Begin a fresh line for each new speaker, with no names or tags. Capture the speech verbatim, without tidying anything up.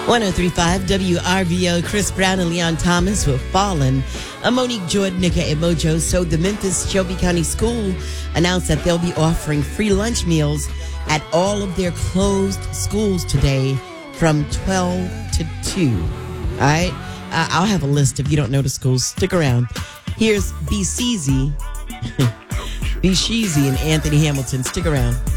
ten thirty-five W R V O, Chris Brown and Leon Thomas with Fallen. Uh, Monique Jordan, aka Mojo. So the Memphis Shelby County School announced that they'll be offering free lunch meals at all of their closed schools today from twelve to two. All right? Uh, I'll have a list if you don't know the schools. Stick around. Here's B C Z, B Sheezy and Anthony Hamilton. Stick around.